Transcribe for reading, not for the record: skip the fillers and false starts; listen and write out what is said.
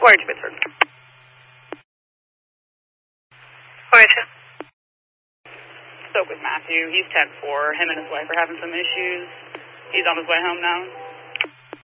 Wire to Pittsburgh. Wire to. Spoke with Matthew. He's 10-4. Him and his wife are having some issues. He's on his way home now.